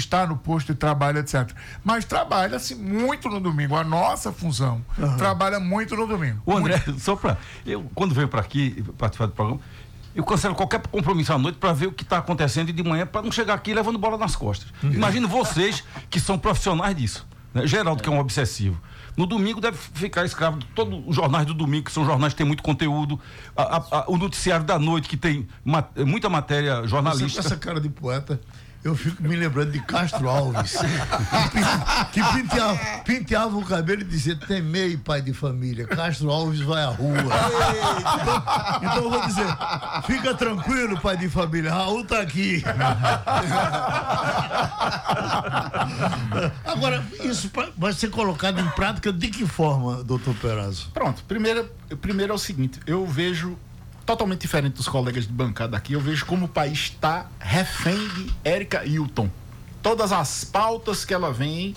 está no posto de trabalho, etc. Mas trabalha-se muito no domingo. A nossa função trabalha muito no domingo. O André, quando venho para aqui participar do programa, eu cancelo qualquer compromisso à noite para ver o que está acontecendo e de manhã para não chegar aqui levando bola nas costas. Imagino vocês que são profissionais disso, né? Geraldo, que é um obsessivo. No domingo deve ficar escravo de todos os jornais do domingo, que são jornais que têm muito conteúdo, o noticiário da noite, que tem muita matéria jornalística. Você com essa cara de poeta, eu fico me lembrando de Castro Alves, que penteava o cabelo e dizia: temei, pai de família, Castro Alves vai à rua. Então eu vou dizer: fica tranquilo, pai de família, Raul tá aqui. Agora, isso vai ser colocado em prática de que forma, doutor Perazzo? Pronto, primeiro é o seguinte: eu vejo totalmente diferente dos colegas de bancada aqui, eu vejo como o país está refém de Érica Hilton. Todas as pautas que ela vem,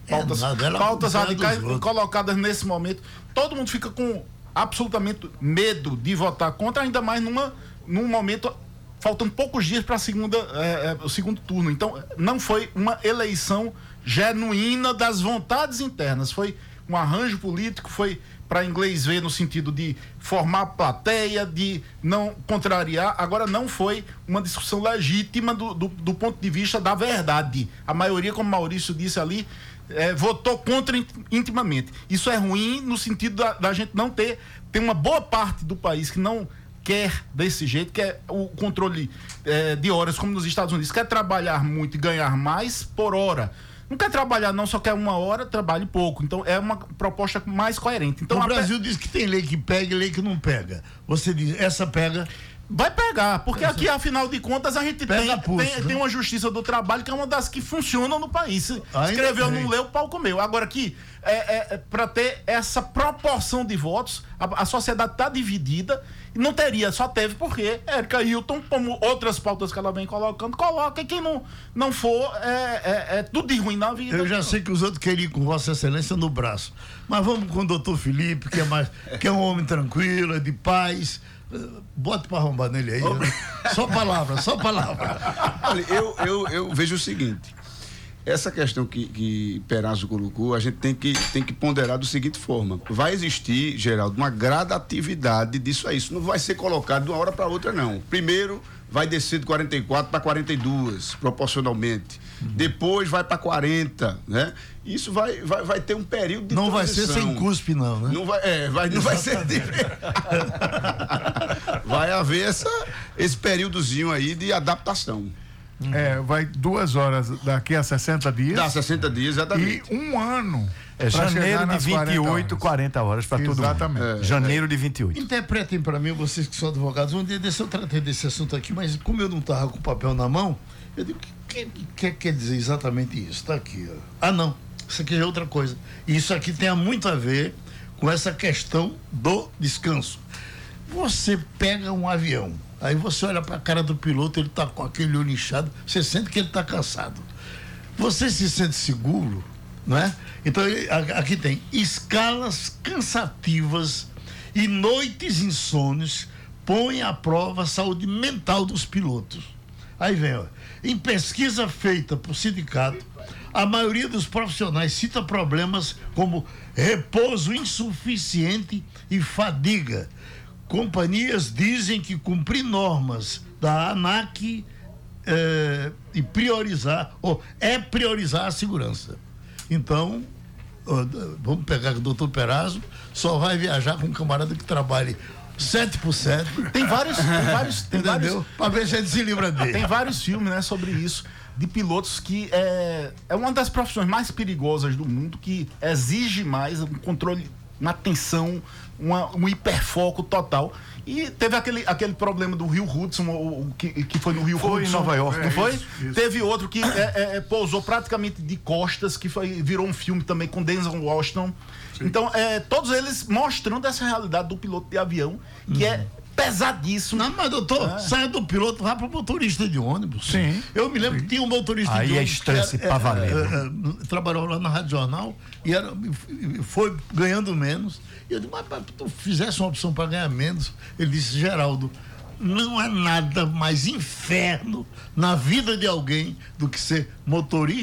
pautas radicais colocadas nesse momento, todo mundo fica com absolutamente medo de votar contra, ainda mais num momento faltando poucos dias para o segundo turno. Então, não foi uma eleição genuína das vontades internas, foi um arranjo político, foi para inglês ver no sentido de formar plateia, de não contrariar. Agora, não foi uma discussão legítima do ponto de vista da verdade. A maioria, como Maurício disse ali, votou contra intimamente. Isso é ruim no sentido da gente não ter uma boa parte do país que não quer desse jeito, que é o controle de horas, como nos Estados Unidos, quer trabalhar muito e ganhar mais por hora. Não quer trabalhar não, só quer 1 hora, trabalhe pouco. Então é uma proposta mais coerente. Então, o Brasil diz que tem lei que pega e lei que não pega. Você diz, essa pega... Vai pegar, porque aqui, afinal de contas, a gente tem uma justiça do trabalho que é uma das que funcionam no país. Escreveu, não leu, o pau comeu. Agora aqui, para ter essa proporção de votos, a sociedade está dividida, e não teria, só teve porque Érica Hilton, como outras pautas que ela vem colocando, coloca, e quem não for, tudo de ruim na vida. Eu já sei que os outros queriam ir com Vossa Excelência no braço, mas vamos com o doutor Felipe, que é um homem tranquilo, de paz. Bota para arrombar nele aí, né? Só palavra. Olha, eu vejo o seguinte: essa questão que Perazzo colocou, a gente tem que ponderar da seguinte forma: vai existir, Geraldo, uma gradatividade disso aí. Isso não vai ser colocado de uma hora para outra, não. Primeiro vai descer de 44 para 42, proporcionalmente. Depois vai para 40, né? Isso vai ter um período de não transição. Vai ser sem cuspe, não, né? Não vai ser vai haver esse períodozinho aí de adaptação. Vai 2 horas daqui a 60 dias. Dá 60 dias, exatamente. E 1 ano. Janeiro de 28, 40 horas para todo mundo. Exatamente. Janeiro de 28. Interpretem para mim, vocês que são advogados. Um dia desse eu tratei desse assunto aqui, mas como eu não estava com o papel na mão, eu digo: o que quer dizer exatamente isso? Está aqui, ó. Ah, não. Isso aqui é outra coisa. E isso aqui tem muito a ver com essa questão do descanso. Você pega um avião, aí você olha para a cara do piloto, ele está com aquele olho inchado, você sente que ele está cansado. Você se sente seguro, não é? Então, aqui tem escalas cansativas e noites insônias põem à prova a saúde mental dos pilotos. Aí vem, ó. Em pesquisa feita por sindicato, a maioria dos profissionais cita problemas como repouso insuficiente e fadiga. Companhias dizem que cumprir normas da ANAC e priorizar a segurança. Então, vamos pegar o doutor Perazzo, só vai viajar com um camarada que trabalhe 7%. Tem vários entendeu? Para ver se a gente se livra dele. Tem vários filmes, né, sobre isso, de pilotos que é uma das profissões mais perigosas do mundo, que exige mais um controle, uma atenção, um hiperfoco total. E teve aquele problema do Rio Hudson, que foi no Rio Hudson. Foi em Nova York, não foi? Isso. Teve outro que pousou praticamente de costas, que virou um filme também com Denzel Washington. Sim. Então, todos eles mostrando essa realidade do piloto de avião, que é pesadíssimo. Não, mas doutor, saia do piloto, vá para o motorista de ônibus. Sim. Eu me lembro que tinha um motorista aí de ônibus. Aí é estresse pra valer. Trabalhou lá na Rádio Jornal e foi ganhando menos. E eu disse: mas tu fizesse uma opção para ganhar menos. Ele disse: Geraldo, não há nada mais inferno na vida de alguém do que ser motorista